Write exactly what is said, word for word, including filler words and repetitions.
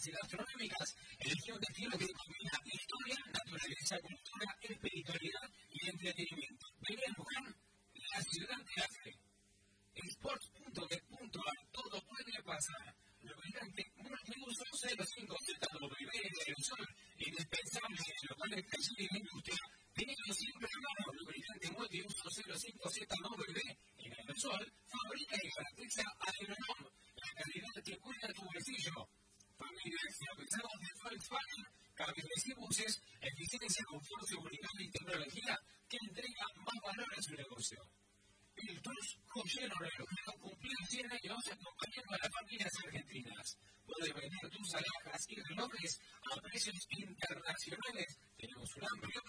y gastronómicas, elegí un destino que combina historia, naturaleza, cultura, espiritualidad y entretenimiento. Vení a buscar la ciudad de la fe. Sports punto b punto a r, todo puede pasar. Lubricante multiuso cero cinco Z W del Sol, indispensable en locales, taller y industria. Teniendo siempre a mano, lubricante multiuso cero cinco Z W en el Sol, fabrica y garantiza Aeronom, la calidad que cuida tu bolsillo. Familias y apesados de Volkswagen, camiones y buses, eficiencia, confort, seguridad y tecnología que entrega más valor a su negocio. El Tours Joyero Relojero cumplió cien años acompañando a las familias argentinas. Puedes vender tus alhajas y relojes a precios internacionales. Tenemos un amplio